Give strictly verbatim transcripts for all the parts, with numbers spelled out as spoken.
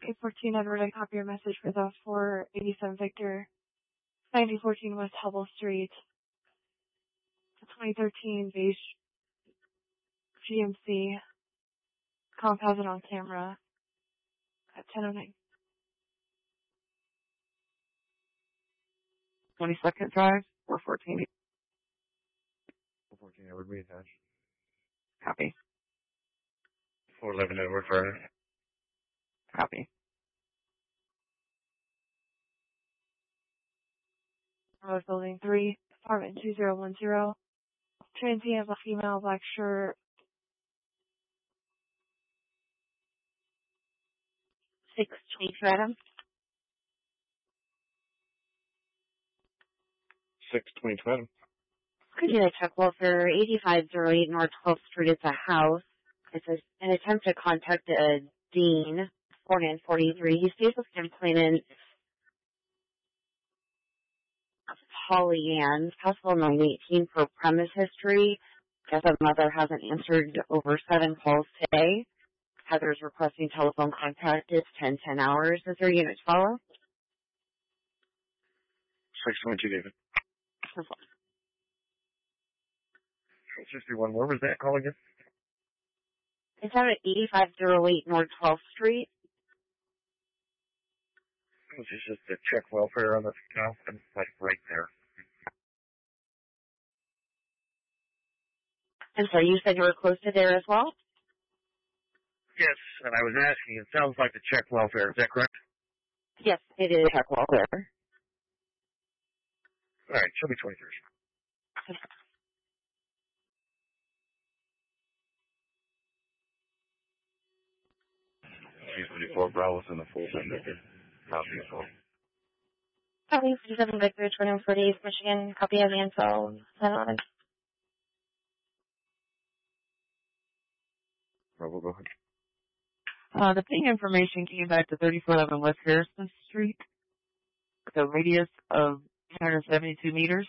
eight fourteen Edward, I copy your message for the four eighty-seven Victor, ninety fourteen West Hubble Street, twenty thirteen beige G M C. Comp has it on camera at ten oh nine. twenty-second Drive, four fourteen. four fourteen Edward, reattach. Copy. four eleven Edward, fire. Copy. Road Building three, apartment two zero one zero. Transient, a female, black shirt. six twenty-two Adam. six twenty-two Adam. Could you check welfare eighty-five oh eight North twelfth Street? It's a house. It's a, an attempt to contact a Dean, forty-nine forty-three. He stays with complainant Holly Ann, possible nine eighteen for premise history. Guess the mother hasn't answered over seven calls today. Heather's requesting telephone contact. It's ten ten hours. Is there a unit to follow? six twenty-two David. sixty-one, where was that call again? It's out at eighty-five oh eight North twelfth Street. This is just to check welfare on this account, and like right there. And so you said you were close to there as well? Yes, and I was asking, it sounds like to check welfare, is that correct? Yes, it is check welfare. Alright, show me twenty-three. She's twenty-four Bravo's in the full Victor. Copy of full. Copy fifty-seven Victor, twenty-one forty-eight Michigan. Copy of the info. ten eleven. Bravo, go ahead. Uh, the ping information came back to thirty-four eleven West Harrison Street with a radius of one hundred seventy-two meters.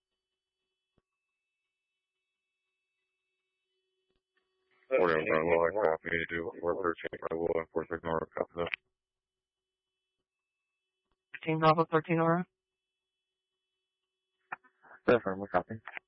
forty Bravo, I copy to do four thirteen Bravo, four thirteen Aura, copy that. thirteen Bravo, thirteen Aura. Affirm, copy.